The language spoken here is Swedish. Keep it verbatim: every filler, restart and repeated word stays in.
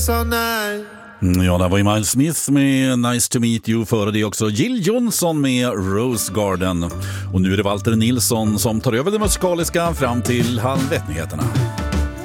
So nice. Ja, det var ju Miles Smith med Nice to meet you. Före det också Jill Johnson med Rose Garden. Och nu är det Walter Nilsson som tar över det musikaliska fram till halv ett-nyheterna.